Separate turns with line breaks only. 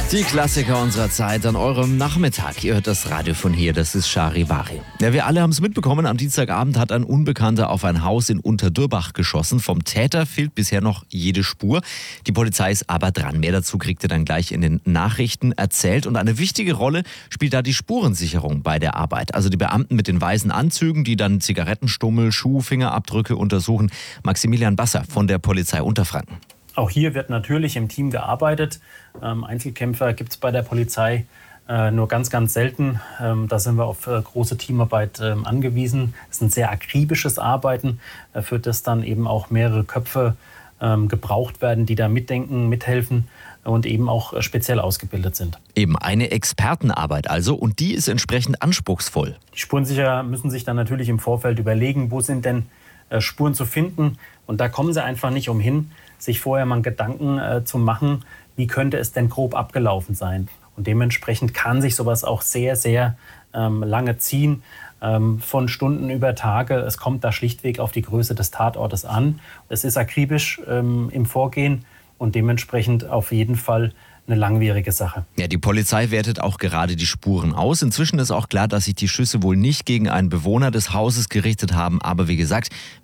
Die Klassiker unserer Zeit an eurem Nachmittag. Ihr hört das Radio von hier, das ist Charivari. Ja, wir alle haben es mitbekommen, am Dienstagabend hat ein Unbekannter auf ein Haus in Unterdürbach geschossen. Vom Täter fehlt bisher noch jede Spur. Die Polizei ist aber dran. Mehr dazu kriegt ihr dann gleich in den Nachrichten erzählt. Und eine wichtige Rolle spielt da die Spurensicherung bei der Arbeit. Also die Beamten mit den weißen Anzügen, die dann Zigarettenstummel, Fingerabdrücke untersuchen. Maximilian Basser von der Polizei Unterfranken.
Auch hier wird natürlich im Team gearbeitet. Einzelkämpfer gibt es bei der Polizei nur ganz, ganz selten. Da sind wir auf große Teamarbeit angewiesen. Es ist ein sehr akribisches Arbeiten, für das dann eben auch mehrere Köpfe gebraucht werden, die da mitdenken, mithelfen und eben auch speziell ausgebildet sind.
Eben eine Expertenarbeit also, und die ist entsprechend anspruchsvoll.
Die Spurensicherer müssen sich dann natürlich im Vorfeld überlegen, wo sind denn Spuren zu finden. Und da kommen sie einfach nicht umhin, sich vorher mal Gedanken zu machen, wie könnte es denn grob abgelaufen sein. Und dementsprechend kann sich sowas auch sehr, sehr lange ziehen, von Stunden über Tage. Es kommt da schlichtweg auf die Größe des Tatortes an. Es ist akribisch im Vorgehen und dementsprechend auf jeden Fall eine langwierige Sache.
Ja, die Polizei wertet auch gerade die Spuren aus. Inzwischen ist auch klar, dass sich die Schüsse wohl nicht gegen einen Bewohner des Hauses gerichtet haben. Aber wie gesagt,